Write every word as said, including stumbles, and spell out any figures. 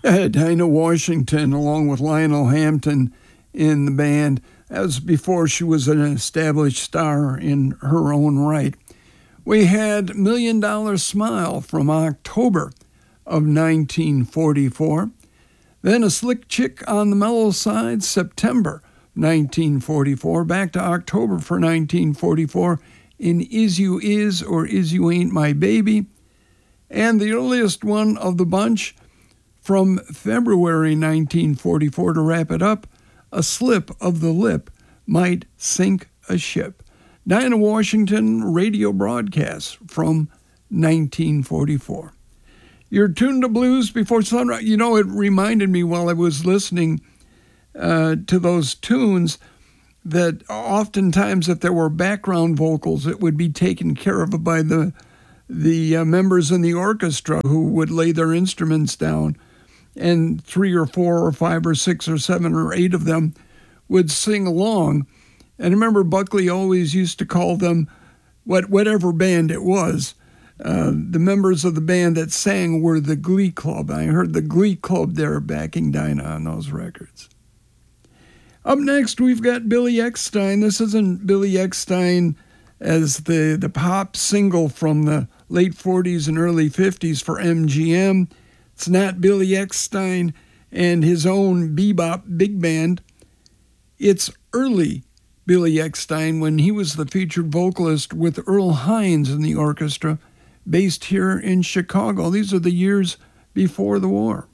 Uh, Dinah Washington, along with Lionel Hampton in the band. That was before she was an established star in her own right. We had Million Dollar Smile from October of nineteen forty-four. Then A Slick Chick on the Mellow Side, September nineteen forty-four. Back to October for nineteen forty-four in Is You Is or Is You Ain't My Baby. And the earliest one of the bunch from February nineteen forty-four to wrap it up, A Slip of the Lip Might Sink a Ship. Dinah Washington radio broadcasts from nineteen forty-four. You're tuned to Blues Before Sunrise. You know, it reminded me while I was listening uh, to those tunes that oftentimes if there were background vocals, it would be taken care of by the the uh, members in the orchestra who would lay their instruments down, and three or four or five or six or seven or eight of them would sing along. And I remember Buckley always used to call them, what whatever band it was, uh, the members of the band that sang were the Glee Club. I heard the Glee Club there backing Dinah on those records. Up next, we've got Billy Eckstine. This isn't Billy Eckstine as the, the pop single from the late forties and early fifties for M G M. It's not Billy Eckstine and his own bebop big band. It's early Billy Eckstine when he was the featured vocalist with Earl Hines in the orchestra, based here in Chicago. These are the years before the war.